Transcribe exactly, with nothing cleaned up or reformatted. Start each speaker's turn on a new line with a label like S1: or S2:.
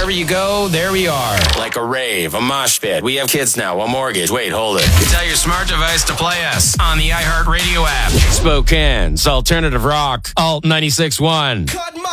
S1: Wherever you go, there we are. Like a rave, a mosh pit. We have kids now, a mortgage. Wait, hold it. Tell your smart device to play us on the iHeartRadio app. Spokane's Alternative Rock, Alt ninety-six point one.